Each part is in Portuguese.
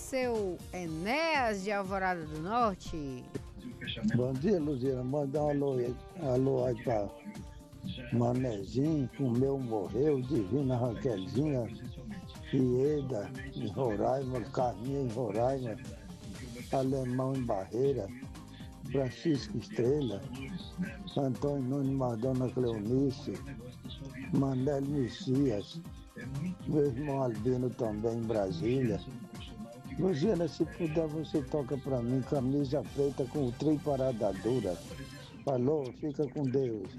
seu Enéas de Alvorada do Norte. Bom dia, Luzira. Manda um alô aí pra Manezinho, o meu morreu, Divina Raquelzinha, Ieda em Roraima, Carminha em Roraima, Alemão em Barreira, Francisco Estrela, Antônio Nunes Madonna Cleonice, Manélio Messias, meu irmão Albino também em Brasília. Luziana, se puder, você toca pra mim Camisa Preta com o Trio Parada Dura. Falou, fica com Deus.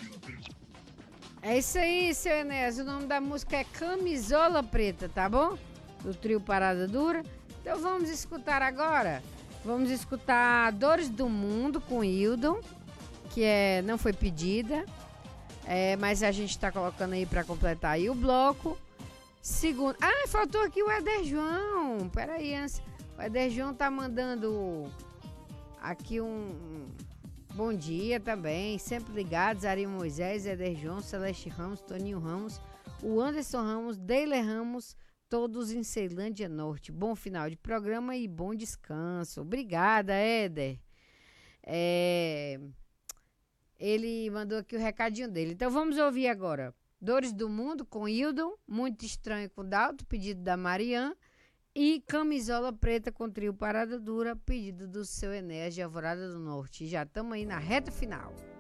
É isso aí, seu Enéas. O nome da música é Camisola Preta, tá bom? Do trio Parada Dura. Então vamos escutar agora. Vamos escutar Dores do Mundo com Hildon, que não foi pedida, mas a gente tá colocando aí pra completar aí o bloco. Segundo. Ah, faltou aqui o Éder João. Peraí, antes. O Éder João tá mandando aqui um bom dia também. Sempre ligados. Ari Moisés, Éder João, Celeste Ramos, Toninho Ramos, o Anderson Ramos, Deiler Ramos, todos em Ceilândia Norte. Bom final de programa e bom descanso. Obrigada, Éder. Ele mandou aqui o recadinho dele. Então vamos ouvir agora. Dores do Mundo com Hildon, Muito Estranho com Dalto, pedido da Marian, e Camisola Preta com Trio Parada Dura, pedido do seu Enéas de Alvorada do Norte. Já estamos aí na reta final.